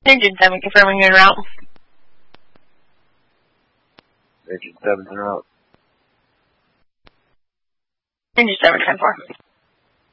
Engine 7 confirming en route. Engine 7's en route. Engine 7, 10-4.